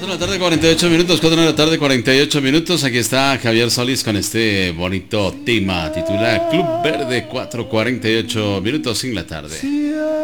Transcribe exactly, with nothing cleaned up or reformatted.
cuatro de la tarde, cuarenta y ocho minutos, cuatro de la tarde, cuarenta y ocho minutos. Aquí está Javier Solís con este bonito tema titulado Club Verde, cuatro cuarenta y ocho minutos en la tarde.